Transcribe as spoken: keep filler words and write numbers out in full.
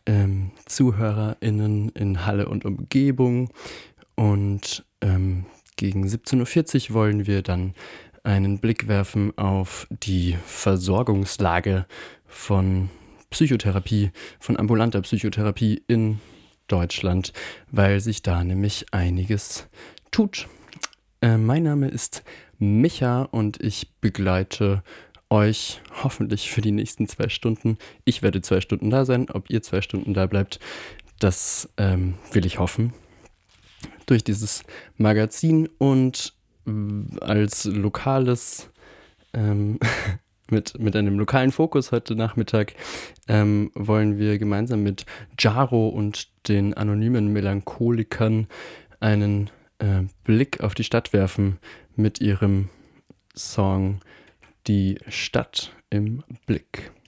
ähm, ZuhörerInnen in Halle und Umgebung. Und ähm, gegen siebzehn Uhr vierzig wollen wir dann einen Blick werfen auf die Versorgungslage von Psychotherapie, von ambulanter Psychotherapie in Deutschland, weil sich da nämlich einiges tut. Äh, mein Name ist Micha und ich begleite euch hoffentlich für die nächsten zwei Stunden. Ich werde zwei Stunden da sein. Ob ihr zwei Stunden da bleibt, das ähm, will ich hoffen. Durch dieses Magazin und äh, als lokales, ähm, mit, mit einem lokalen Fokus heute Nachmittag ähm, wollen wir gemeinsam mit Jaro und den anonymen Melancholikern einen äh, Blick auf die Stadt werfen mit ihrem Song Die Stadt im Blick.